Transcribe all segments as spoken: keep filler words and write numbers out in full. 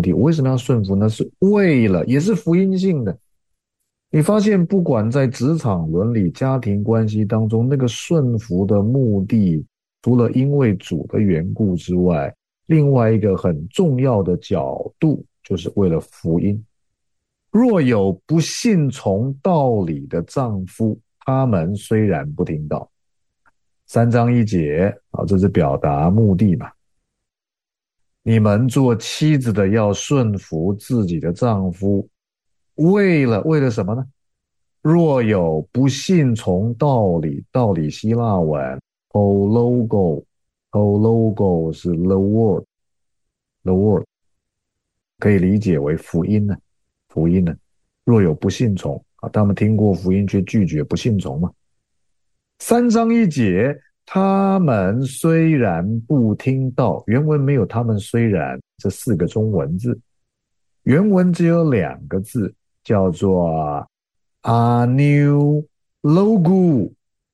的。我为什么要顺服呢？是为了，也是福音性的。你发现不管在职场伦理、家庭关系当中，那个顺服的目的，除了因为主的缘故之外，另外一个很重要的角度，就是为了福音。若有不信从道理的丈夫，他们虽然不听道。三章一节啊，这是表达目的嘛。你们做妻子的要顺服自己的丈夫，为了为了什么呢？若有不信从道理，道理希腊文 hologos hologos 是 the word the word 可以理解为福音呢，福音呢，若有不信从啊，他们听过福音却拒绝不信从嘛。三章一节，他们虽然不听道，原文没有他们虽然这四个中文字，原文只有两个字，叫做 aniu logu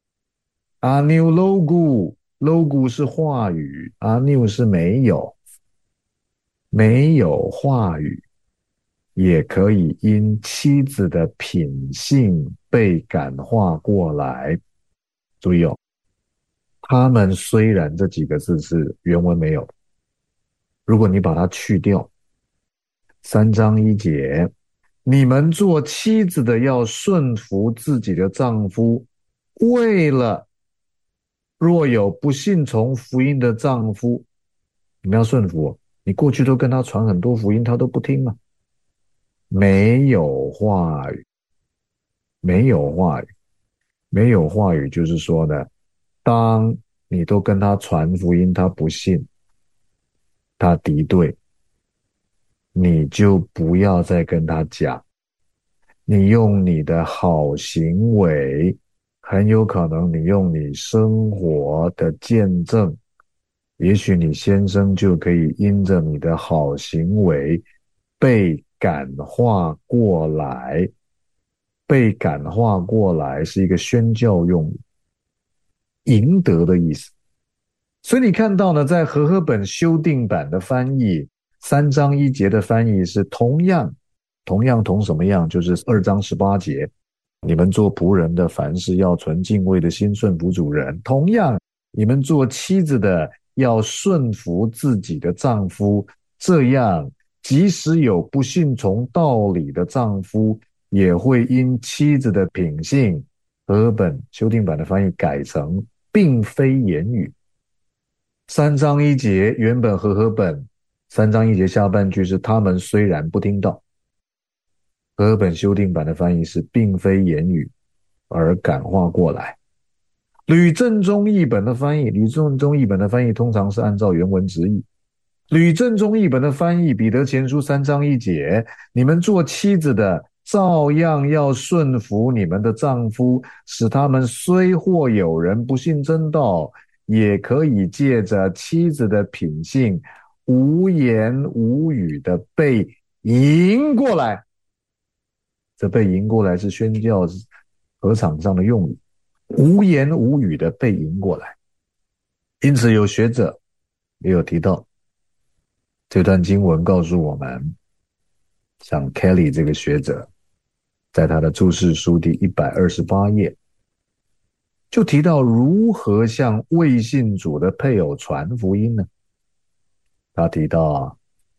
aniu logu logu 是话语 aniu 是没有没有话语，也可以因妻子的品性被感化过来。注意哦，他们虽然这几个字是原文没有，如果你把它去掉，三章一节，你们做妻子的要顺服自己的丈夫，为了若有不信从福音的丈夫，你们要顺服。你过去都跟他传很多福音，他都不听嘛。没有话语，没有话语，没有话语，就是说呢，当你都跟他传福音，他不信，他敌对，你就不要再跟他讲，你用你的好行为，很有可能你用你生活的见证，也许你先生就可以因着你的好行为被感化过来。被感化过来是一个宣教用语，赢得的意思。所以你看到呢，在和合本修订版的翻译，三章一节的翻译是同样，同样同什么样？就是二章十八节，你们做仆人的，凡事要存敬畏的心顺服主人。同样，你们做妻子的要顺服自己的丈夫，这样即使有不信从道理的丈夫，也会因妻子的品性，和合本修订版的翻译改成并非言语。三章一节原本和合本三章一节下半句是他们虽然不听道，和合本修订版的翻译是并非言语而感化过来。吕正中译本的翻译，吕正中译本的翻译通常是按照原文直译。吕正中译本的翻译，彼得前书三章一节，你们做妻子的照样要顺服你们的丈夫，使他们虽或有人不信真道，也可以借着妻子的品性，无言无语的被赢过来。这被赢过来是宣教禾场上的用语，无言无语的被赢过来。因此有学者也有提到，这段经文告诉我们，像 Kelly 这个学者，在他的注释书第一百二十八页，就提到如何向未信主的配偶传福音呢？他提到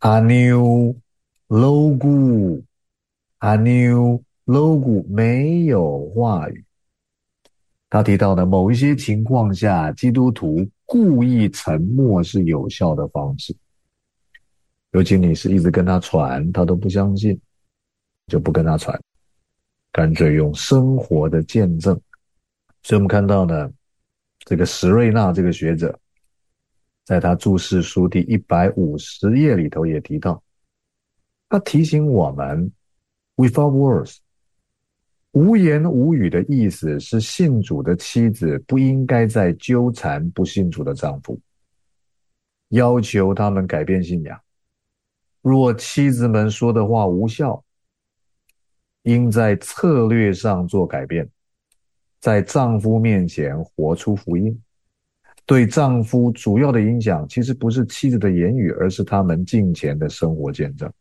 aniu logu aniu logu 没有话语。他提到的某一些情况下，基督徒故意沉默是有效的方式。尤其你是一直跟他传，他都不相信，就不跟他传，干脆用生活的见证。所以我们看到呢，这个史瑞纳这个学者，在他注释书第一百五十页里头也提到，他提醒我们 without words， 无言无语的意思是信主的妻子不应该再纠缠不信主的丈夫，要求他们改变信仰。若妻子们说的话无效，应在策略上做改变，在丈夫面前活出福音。对丈夫主要的影响其实不是妻子的言语，而是他们敬虔的生活见证。